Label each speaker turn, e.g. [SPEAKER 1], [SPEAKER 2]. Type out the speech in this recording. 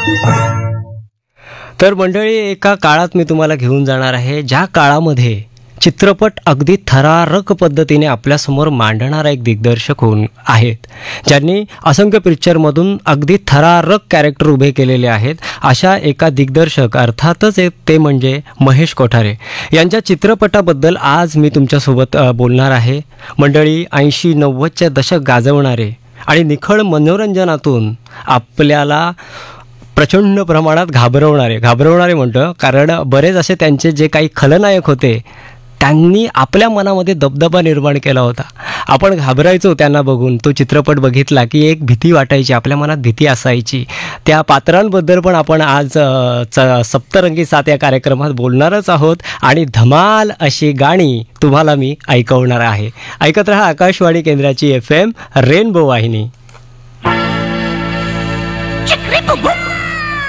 [SPEAKER 1] तर मंडळी, एका काळात मी तुम्हाला घेऊन जाणार आहे, ज्या काळामध्ये चित्रपट अगदी थरारक पद्धतीने आपल्यासमोर मांडणारा एक दिग्दर्शक होऊन आहेत, ज्यांनी असंख्य पिक्चरमधून अगदी थरारक कॅरेक्टर उभे केलेले आहेत. अशा एका दिग्दर्शक अर्थातच ते म्हणजे महेश कोठारे यांच्या चित्रपटाबद्दल आज मी तुमच्यासोबत बोलणार आहे. मंडळी, 80-90चे दशक गाजवणारे आणि निखळ मनोरंजनातून आपल्याला प्रचंड प्रमाणात घाबरवणारे म्हणतो, कारण बरेच असे त्यांचे जे काही खलनायक होते त्यांनी आपल्या मनामध्ये दबदबा निर्माण केला होता. आपण घाबरायचो त्यांना बघून. तो चित्रपट बघितला की एक भीती वाटायची, आपल्या मनात भीती असायची. त्या पात्रांबद्दल पण आपण आज सप्तरंगी साथ या कार्यक्रमात बोलणारच आहोत आणि धमाल अशी गाणी तुम्हाला मी ऐकवणार आहे. ऐकत रहा आकाशवाणी केंद्राची FM रेनबो वाहिनी.